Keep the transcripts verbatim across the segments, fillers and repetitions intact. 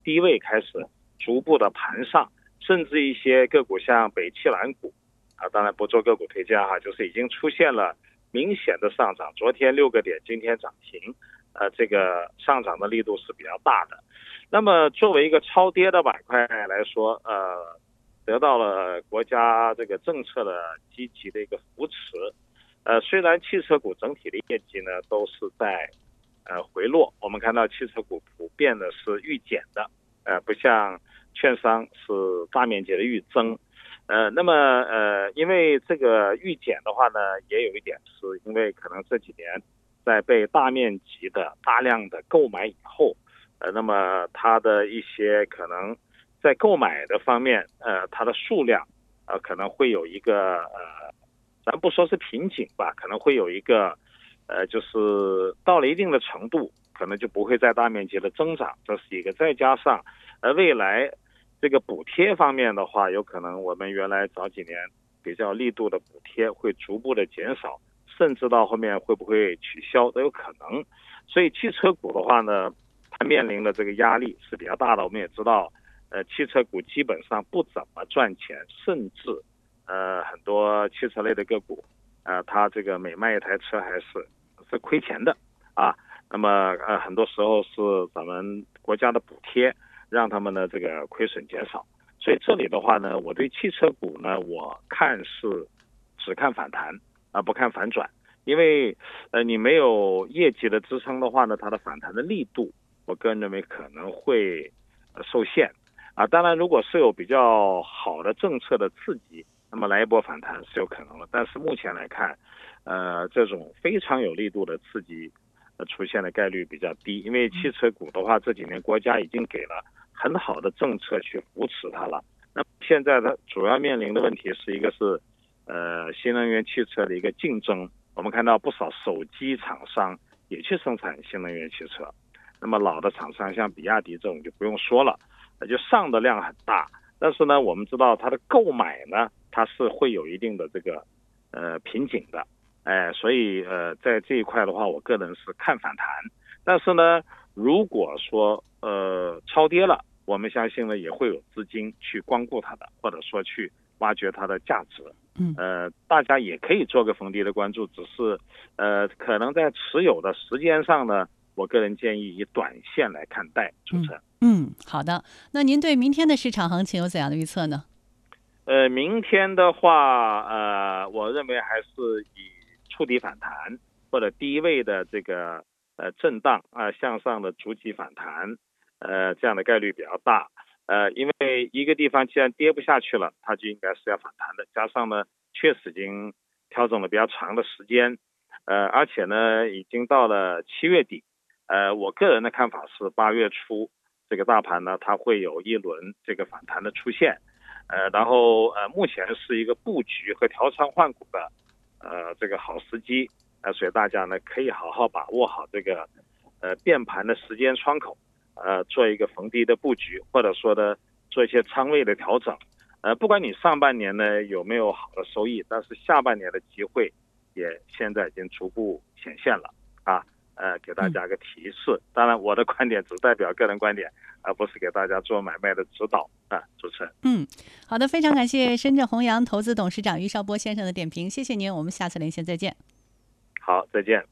低位开始逐步的盘上，甚至一些个股像北汽蓝股啊，当然不做个股推荐哈，就是已经出现了明显的上涨，昨天六个点，今天涨停，呃，这个上涨的力度是比较大的。那么作为一个超跌的板块来说，呃，得到了国家这个政策的积极的一个扶持，呃，虽然汽车股整体的业绩呢都是在呃回落，我们看到汽车股普遍的是预减的，呃，不像券商是大面积的预增。呃，那么呃，因为这个预减的话呢，也有一点是因为可能这几年在被大面积的大量的购买以后，呃，那么它的一些可能在购买的方面，呃，它的数量，呃，可能会有一个呃，咱不说是瓶颈吧，可能会有一个，呃，就是到了一定的程度，可能就不会再大面积的增长，这是一个。再加上，呃，未来这个补贴方面的话，有可能我们原来早几年比较力度的补贴会逐步的减少，甚至到后面会不会取消都有可能。所以汽车股的话呢，它面临的这个压力是比较大的。我们也知道，呃，汽车股基本上不怎么赚钱，甚至呃很多汽车类的个股，呃，它这个每卖一台车还是是亏钱的啊。那么呃很多时候是咱们国家的补贴让他们的这个亏损减少。所以这里的话呢，我对汽车股呢，我看是只看反弹啊，不看反转。因为呃你没有业绩的支撑的话呢，它的反弹的力度，我个人认为可能会呃受限啊。当然，如果是有比较好的政策的刺激，那么来一波反弹是有可能的。但是目前来看，呃，这种非常有力度的刺激，呃，出现的概率比较低。因为汽车股的话，这几年国家已经给了很好的政策去扶持它了。那现在的主要面临的问题是一个是呃新能源汽车的一个竞争。我们看到不少手机厂商也去生产新能源汽车，那么老的厂商像比亚迪这种就不用说了，就上的量很大，但是呢，我们知道它的购买呢，它是会有一定的这个呃瓶颈的，哎，所以呃在这一块的话，我个人是看反弹，但是呢，如果说呃超跌了，我们相信呢也会有资金去光顾它的，或者说去挖掘它的价值。 嗯， 呃，大家也可以做个逢低的关注，只是呃，可能在持有的时间上呢，我个人建议以短线来看待。主持人， 嗯，嗯，好的。那您对明天的市场行情有怎样的预测呢？ 呃，明天的话，呃，我认为还是以触底反弹或者低位的这个呃震荡啊、呃、向上的逐级反弹，呃，这样的概率比较大。呃，因为一个地方既然跌不下去了，它就应该是要反弹的。加上呢，确实已经调整了比较长的时间，呃，而且呢，已经到了七月底，呃，我个人的看法是八月初这个大盘呢，它会有一轮这个反弹的出现，呃，然后呃，目前是一个布局和调仓换股的呃这个好时机，呃，所以大家呢可以好好把握好这个呃变盘的时间窗口。呃，做一个逢低的布局，或者说呢，做一些仓位的调整。呃，不管你上半年呢有没有好的收益，但是下半年的机会也现在已经逐步显现了啊。呃，给大家个提示。当然，我的观点只代表个人观点，而不是给大家做买卖的指导啊。主持人， 嗯，好的，非常感谢深圳弘扬投资董事长于绍波先生的点评，谢谢您，我们下次连线再见。 好，再见。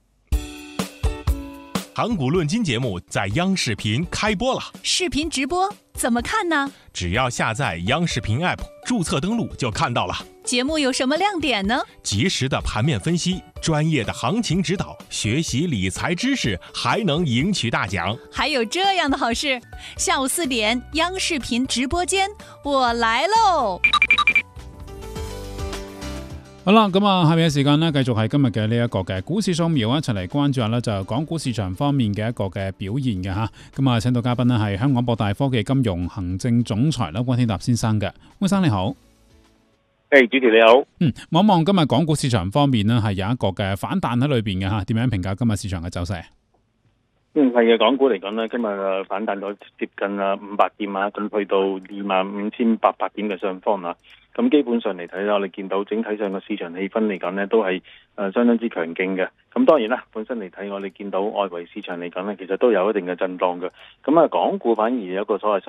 谈股论金节目在央视频开播了， 视频直播怎么看呢？ 只要下载央视频 App， 注册登录就看到了。 节目有什么亮点呢？ 及时的盘面分析，专业的行情指导，学习理财知识，还能赢取大奖。 还有这样的好事，下午四点，央视频直播間，我來嘍！ 好啦，咁啊，下面嘅時間呢，繼續係今日嘅呢一個嘅股市掃描，一齊嚟關注下呢，就港股市場方面嘅一個嘅表現嘅吓。咁啊，請到嘉賓呢係香港博大科技金融行政總裁啦，溫天納先生嘅。溫生你好。 誒，主持你好。 嗯，望一望今日港股市場方面呢，係有一個嘅反彈喺裏邊嘅吓，點樣評價今日市場嘅走勢？ 嗯，係嘅，港股嚟講呢，今日反彈咗接近啊五百點啊，咁去到二萬五千八百點嘅上方啦。咁基本上嚟睇啦，我哋見到整體上個市場氣氛嚟講呢，都係誒相當之強勁嘅。咁當然啦，本身嚟睇我哋見到外圍市場嚟講呢，其實都有一定嘅震盪嘅。咁啊，港股反而有一個所謂